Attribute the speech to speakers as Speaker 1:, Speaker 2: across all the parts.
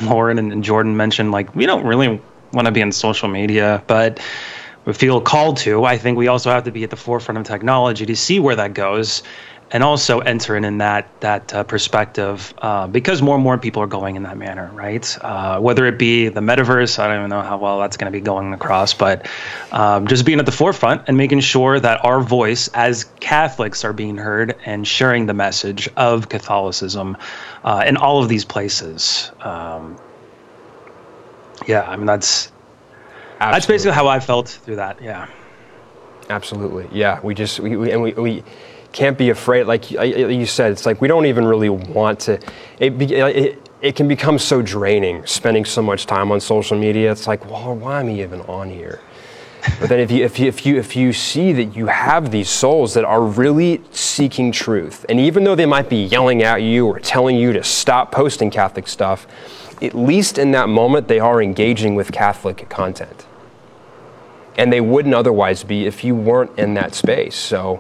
Speaker 1: Lauren and Jordan mentioned, like, we don't really want to be on social media, but we feel called to. I think we also have to be at the forefront of technology to see where that goes, and also enter in that perspective, because more and more people are going in that manner, right? Whether it be the metaverse, I don't even know how well that's going to be going across, but just being at the forefront and making sure that our voice as Catholics are being heard and sharing the message of Catholicism in all of these places. That's basically how I felt through that. Yeah.
Speaker 2: Absolutely. Yeah. We can't be afraid. Like you said, it's like we don't even really want to. It can become so draining spending so much time on social media. It's like, well, why am I even on here? But then if you see that you have these souls that are really seeking truth, and even though they might be yelling at you or telling you to stop posting Catholic stuff, at least in that moment they are engaging with Catholic content. And they wouldn't otherwise be if you weren't in that space. So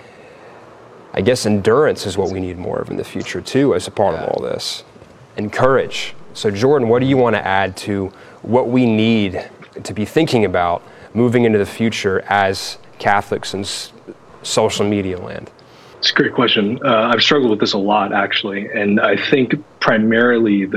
Speaker 2: I guess endurance is what we need more of in the future too, as a part of all this. And courage. So Jordan, what do you want to add to what we need to be thinking about moving into the future as Catholics in social media land?
Speaker 3: It's a great question. I've struggled with this a lot, actually. And I think primarily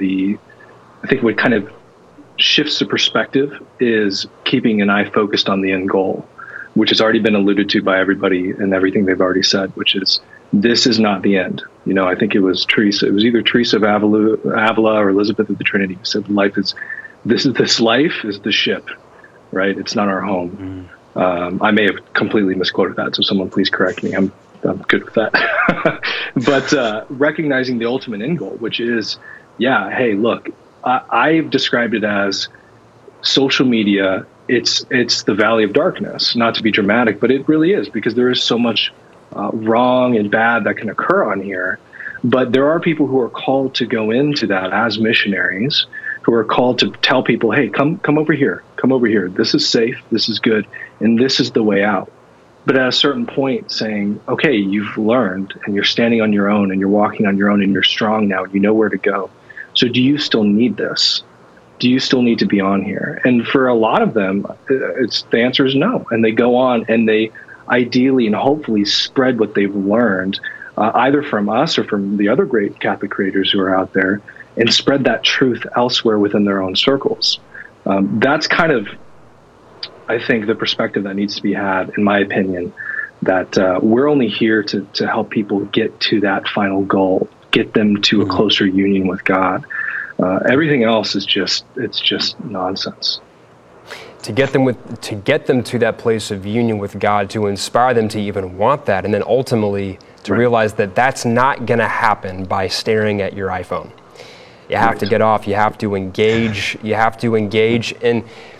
Speaker 3: I think what kind of shifts the perspective is keeping an eye focused on the end goal, which has already been alluded to by everybody and everything they've already said, which is this is not the end. I think it was Teresa. It was either Teresa of Avila or Elizabeth of the Trinity who said this life is the ship, right? It's not our home. I may have completely misquoted that, so someone please correct me. I'm good with that. But recognizing the ultimate end goal, which is, hey, look, I've described it as social media. It's the valley of darkness, not to be dramatic, but it really is, because there is so much wrong and bad that can occur on here. But there are people who are called to go into that as missionaries, who are called to tell people, hey, come over here. This is safe. This is good. And this is the way out. But at a certain point saying, okay, you've learned and you're standing on your own and you're walking on your own and you're strong now. You know where to go. So do you still need this? Do you still need to be on here? And for a lot of them, the answer is no. And they go on and they ideally and hopefully spread what they've learned, either from us or from the other great Catholic creators who are out there, and spread that truth elsewhere within their own circles. That's kind of, I think, the perspective that needs to be had, in my opinion, that we're only here to help people get to that final goal, get them to a closer union with God. Everything else is just nonsense.
Speaker 2: To get them to that place of union with God, to inspire them to even want that, and then ultimately to realize that that's not going to happen by staring at your iPhone. You have to get off. You have to engage. We have to engage in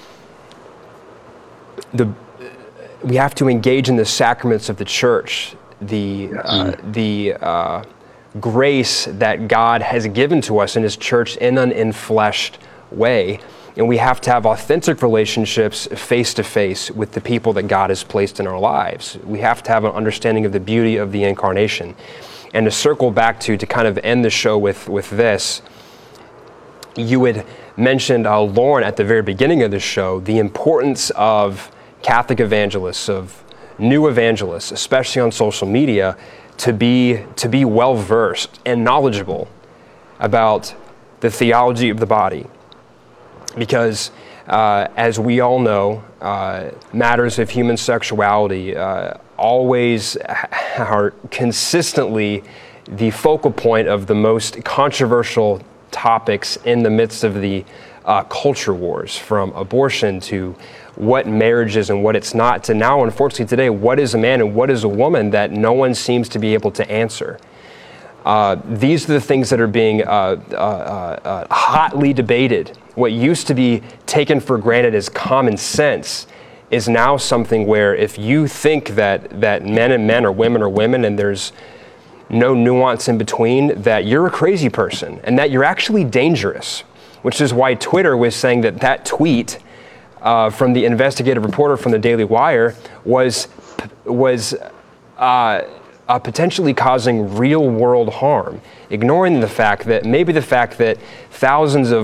Speaker 2: the sacraments of the church, the grace that God has given to us in His church in an enfleshed way. And we have to have authentic relationships face to face with the people that God has placed in our lives. We have to have an understanding of the beauty of the incarnation. And to circle back to kind of end the show with this, you had mentioned, Lauren, at the very beginning of the show, the importance of Catholic evangelists, of new evangelists, especially on social media, to be well-versed and knowledgeable about the theology of the body. Because as we all know, matters of human sexuality always are consistently the focal point of the most controversial topics in the midst of the culture wars, from abortion to what marriage is and what it's not, to now, unfortunately today, what is a man and what is a woman, that no one seems to be able to answer. These are the things that are being hotly debated. What used to be taken for granted as common sense is now something where if you think that men and men or women are women and there's no nuance in between, that you're a crazy person and that you're actually dangerous, which is why Twitter was saying that tweet from the investigative reporter from the Daily Wire was potentially causing real world harm, ignoring the fact that thousands of